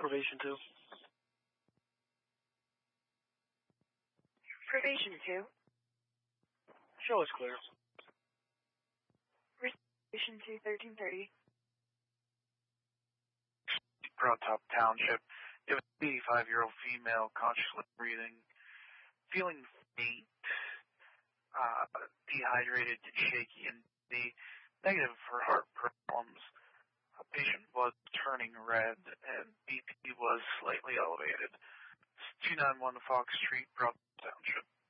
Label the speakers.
Speaker 1: Probation 2.
Speaker 2: Probation 2.
Speaker 1: Show is clear.
Speaker 2: Probation 2, 1330.
Speaker 3: Broad Top Township. It was an 85-year-old female, consciously breathing, feeling faint, dehydrated, shaky, and negative for heart problems. Patient was turning red, and BP was slightly elevated. 291 Fox Street, Broad Township.